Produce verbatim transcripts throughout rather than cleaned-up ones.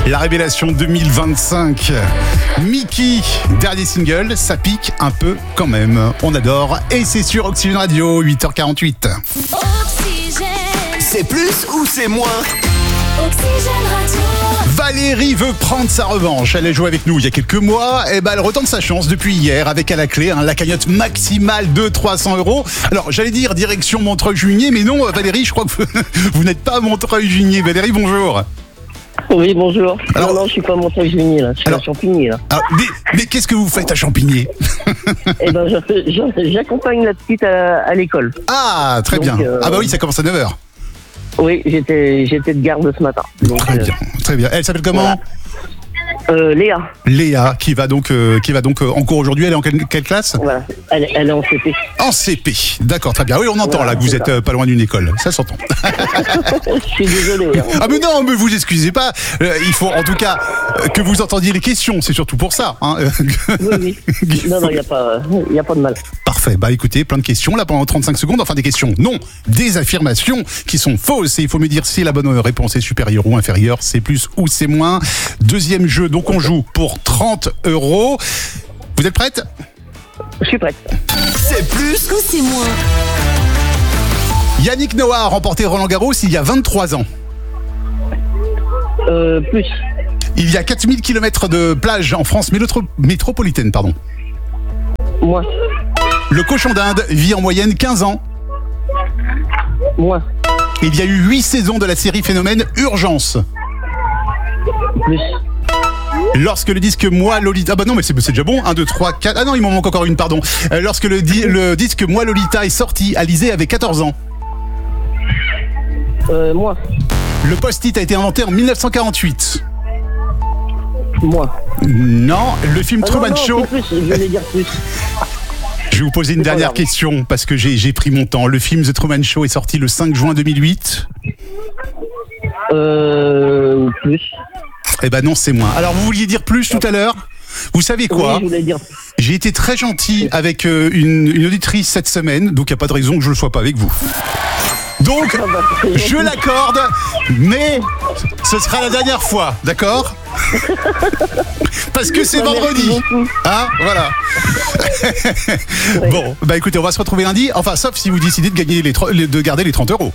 La révélation deux mille vingt-cinq. Mickey, dernier single, ça pique un peu quand même. On adore. Et c'est sur Oxygène Radio, huit heures quarante-huit. Oxygène. C'est plus ou c'est moins? Oxygène Radio. Valérie veut prendre sa revanche. Elle a joué avec nous il y a quelques mois. Et ben elle retente sa chance depuis hier avec à la clé hein, la cagnotte maximale de trois cents euros. Alors j'allais dire direction Montreuil-Juigné, mais non Valérie, je crois que vous, vous n'êtes pas à Montreuil-Juigné. Valérie, bonjour. Oui, bonjour. Alors, non, non, je suis pas à Montreuil-Juigné, là. Je suis alors, à Champigny, là. Alors, mais, mais qu'est-ce que vous faites à Champigny? Eh ben, je- je- j'accompagne la petite à, à l'école. Ah, très Donc, bien. euh, Ah bah oui, ça commence à neuf heures. Oui, j'étais, j'étais de garde ce matin. Donc, Très euh, bien, très bien. Elle s'appelle comment? voilà. Euh, Léa, Léa, qui va donc, euh, qui va donc euh, en cours aujourd'hui. Elle est en quelle, quelle classe? voilà. Elle, elle est en C P. En C P. D'accord, très bien. Oui, on entend Voilà, là que vous c'est êtes ça. euh, pas loin d'une école. Ça s'entend. Je suis désolé. hein. Ah mais non, mais vous excusez pas. Euh, il faut en tout cas euh, que vous entendiez les questions. C'est surtout pour ça. Hein. Oui, oui. Non, non, il n'y a, pas- y a pas de mal. Parfait. Bah écoutez, plein de questions là pendant trente-cinq secondes. Enfin des questions, non, des affirmations qui sont fausses. Et il faut me dire si la bonne réponse est supérieure ou inférieure, c'est plus ou c'est moins. Deuxième jeu, donc on joue pour trente euros. Vous êtes prête? Je suis prête. C'est plus Ou c'est moins. Yannick Noah a remporté Roland Garros il y a vingt-trois ans. Euh, plus. Il y a quatre mille kilomètres de plage en France métro- métropolitaine. Pardon. Moins. Le cochon d'Inde vit en moyenne quinze ans. Moins. Il y a eu huit saisons de la série Phénomène Urgence. Plus. Lorsque le disque Moi Lolita... Ah bah non, mais c'est c'est déjà bon. un, deux, trois, quatre... Ah non, il m'en manque encore une, pardon. Euh, lorsque le, di- le disque Moi Lolita est sorti, Alizé avait quatorze ans. Euh, moins. Le post-it a été inventé en mille neuf cent quarante-huit. Moins. Non, le film Ah, Truman non, non, Show... c'est plus. Je voulais dire plus. Je vais vous poser une C'est pas dernière grave. question parce que j'ai j'ai pris mon temps. Le film The Truman Show est sorti le cinq juin deux mille huit. Euh, plus. Eh ben non, c'est moins. Alors vous vouliez dire plus tout à l'heure? Vous savez quoi? Oui, je voulais dire plus. J'ai été très gentil avec euh, une, une auditrice cette semaine, donc il n'y a pas de raison que je ne le sois pas avec vous. Donc, Ah bah, c'est je gentil. l'accorde, mais ce sera la dernière fois, d'accord? Parce que c'est Merci vendredi. beaucoup. Hein, voilà. Bon, bah écoutez, on va se retrouver lundi. Enfin, sauf si vous décidez de gagner les, tro- les- de garder les trente euros.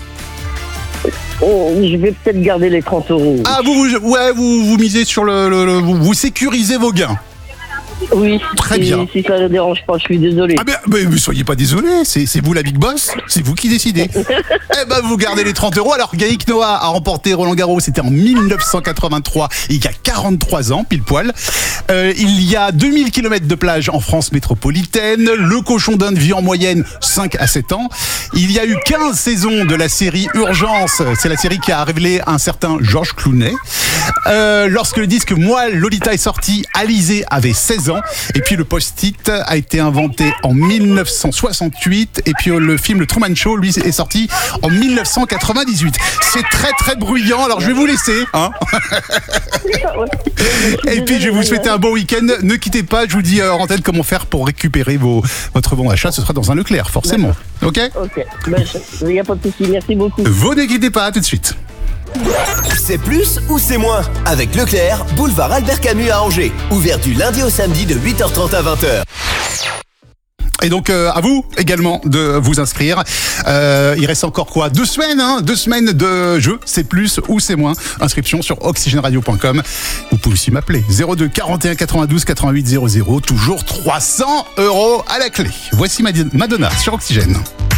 Oh, je vais peut-être garder les trente euros. Ah, vous, vous ouais, vous, vous misez sur le, le- le- vous, vous sécurisez vos gains. Oui, Très si, bien. si ça ne dérange pas, je suis désolé. Ah ben, mais, mais soyez pas désolé, c'est, c'est vous la big boss, c'est vous qui décidez. Eh ben vous gardez les trente euros. Alors Yannick Noah a remporté Roland Garros, c'était en mille neuf cent quatre-vingt-trois, il y a quarante-trois ans, pile poil. Euh, il y a deux mille kilomètres de plage en France métropolitaine. Le cochon d'Inde vit en moyenne cinq à sept ans. Il y a eu quinze saisons de la série Urgence, c'est la série qui a révélé un certain Georges Clooney. Euh, lorsque le disque Moi Lolita est sorti, Alizé avait seize ans. Et puis le post-it a été inventé en mille neuf cent soixante-huit. Et puis le film Le Truman Show, lui, est sorti en mille neuf cent quatre-vingt-dix-huit. C'est très très bruyant, alors je vais vous laisser. Hein. Et puis je vais vous souhaiter un bon week-end. Ne quittez pas, je vous dis en antenne comment faire pour récupérer vos, votre bon d'achat. Ce sera dans un Leclerc, forcément. Ok? Ok, ben, il n'y a pas de souci, merci beaucoup. Vous ne quittez pas, à tout de suite. C'est plus ou c'est moins? Avec Leclerc, boulevard Albert Camus à Angers. Ouvert du lundi au samedi de huit heures trente à vingt heures. Et donc euh, à vous également de vous inscrire. Euh, il reste encore quoi? Deux semaines, hein Deux semaines de jeu. C'est plus ou c'est moins. Inscription sur oxygène radio point com. Vous pouvez aussi m'appeler zéro deux quarante et un quatre-vingt-douze quatre-vingt-huit zéro zéro. Toujours trois cents euros à la clé. Voici Mad- Madonna sur Oxygène.